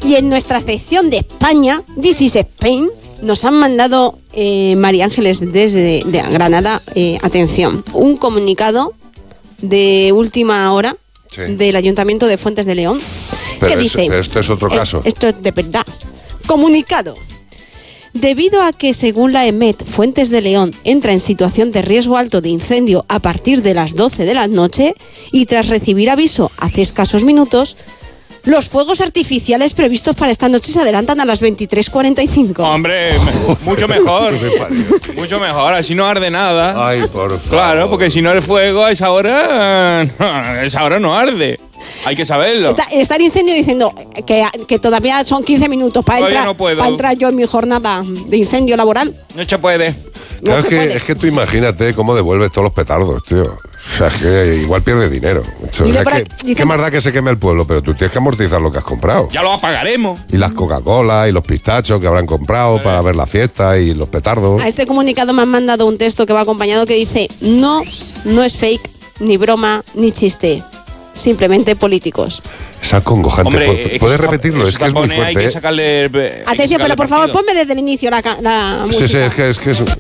Y en nuestra sección de España, This is Spain, nos han mandado María Ángeles desde Granada, atención, un comunicado de última hora del Ayuntamiento de Fuentes de León. Pero, ¿Qué dice? Pero esto es otro caso. Esto es de verdad. Comunicado. Debido a que, según la EMET, Fuentes de León entra en situación de riesgo alto de incendio a partir de las 12 de la noche y tras recibir aviso hace escasos minutos, los fuegos artificiales previstos para esta noche se adelantan a las 23:45. Hombre, mucho mejor. Mucho mejor, así no arde nada. Ay, por favor. Claro, porque si no el fuego a esa hora no arde. Hay que saberlo. Está el incendio diciendo que todavía son 15 minutos para entrar yo en mi jornada de incendio laboral. No se puede. Claro, es que tú imagínate cómo devuelves todos los petardos, tío. O sea, es que igual pierdes dinero. ¿Qué más da que se queme el pueblo? Pero tú tienes que amortizar lo que has comprado. Ya lo apagaremos. Y las Coca-Cola y los pistachos que habrán comprado para ver la fiesta y los petardos. A este comunicado me han mandado un texto que va acompañado que dice: no es fake, ni broma, ni chiste. Simplemente políticos. Es acongojante. Hombre, ¿Puedes repetirlo? Es que es muy fuerte. Hay que sacarle. Atención, pero por favor, ponme desde el inicio la música. Sí, es que es.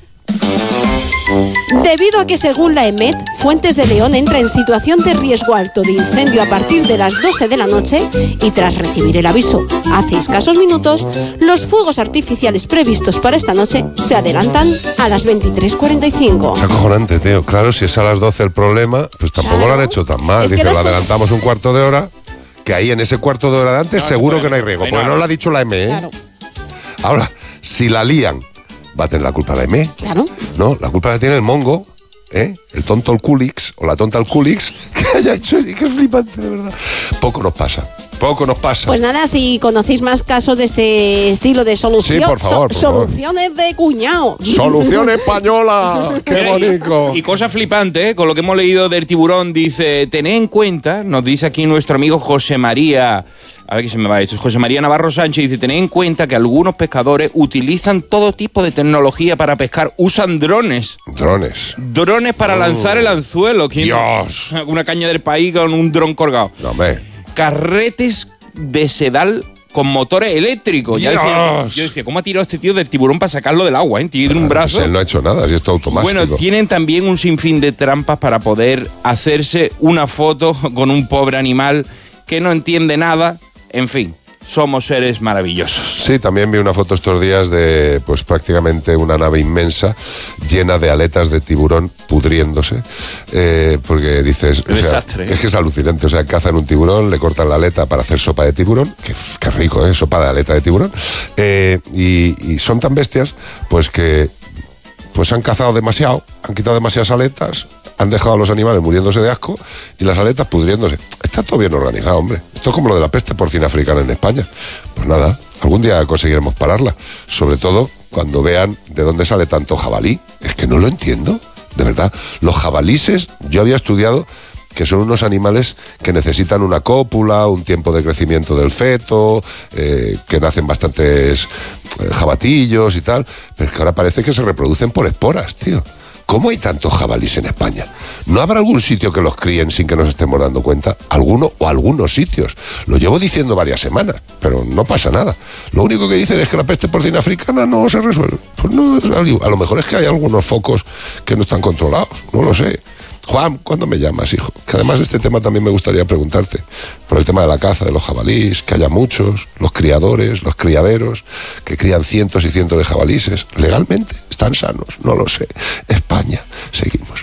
Debido a que, según la EMET, Fuentes de León entra en situación de riesgo alto de incendio a partir de las 12 de la noche y tras recibir el aviso hace escasos minutos, los fuegos artificiales previstos para esta noche se adelantan a las 23:45. Es acojonante, tío. Claro, si es a las 12 el problema, pues tampoco lo han hecho tan mal. Dice, lo adelantamos un cuarto de hora, que ahí en ese cuarto de hora de antes seguro que no hay riesgo. Porque no lo ha dicho la EME, ¿eh? Claro. Ahora, si la lían, ¿va a tener la culpa la EME? Claro. No, la culpa la tiene el mongo, el tonto el Culix o la tonta el Culix, que haya hecho, y que es flipante, de verdad. Poco nos pasa. Pues nada, si conocéis más casos de este estilo de solución, sí, por favor, soluciones de cuñado. Solución española, qué bonito. Y cosa flipante, con lo que hemos leído del tiburón, dice, tened en cuenta, nos dice aquí nuestro amigo José María, a ver qué se me va esto, José María Navarro Sánchez, dice, tened en cuenta que algunos pescadores utilizan todo tipo de tecnología para pescar, usan drones. Drones para lanzar el anzuelo. Dios. Una caña del país con un dron colgado. No, hombre. Carretes de sedal con motores eléctricos. Yo decía, ¿cómo ha tirado este tío del tiburón para sacarlo del agua? Tiene un brazo. Pues él no ha hecho nada, si esto automático. Bueno, tienen también un sinfín de trampas para poder hacerse una foto con un pobre animal que no entiende nada. En fin, somos seres maravillosos. Sí, también vi una foto estos días de pues prácticamente una nave inmensa llena de aletas de tiburón pudriéndose, porque dices, desastre. Es que es alucinante, o sea, cazan un tiburón, le cortan la aleta para hacer sopa de tiburón, qué rico, sopa de aleta de tiburón, y son tan bestias, pues que pues han cazado demasiado, han quitado demasiadas aletas, han dejado a los animales muriéndose de asco y las aletas pudriéndose. Está todo bien organizado, hombre. Esto es como lo de la peste porcina africana en España. Pues nada, algún día conseguiremos pararla. Sobre todo cuando vean de dónde sale tanto jabalí. Es que no lo entiendo, de verdad. Los jabalíes, yo había estudiado que son unos animales que necesitan una cópula, un tiempo de crecimiento del feto, que nacen bastantes jabatillos y tal, pero es que ahora parece que se reproducen por esporas, tío. ¿Cómo hay tantos jabalíes en España? ¿No habrá algún sitio que los críen sin que nos estemos dando cuenta? ¿Alguno o algunos sitios? Lo llevo diciendo varias semanas, pero no pasa nada. Lo único que dicen es que la peste porcina africana no se resuelve. Pues no, a lo mejor es que hay algunos focos que no están controlados, no lo sé. Juan, ¿cuándo me llamas, hijo? Que además de este tema también me gustaría preguntarte por el tema de la caza de los jabalíes, que haya muchos, los criadores, los criaderos, que crían cientos y cientos de jabalíes. ¿Legalmente están sanos? No lo sé. España, seguimos.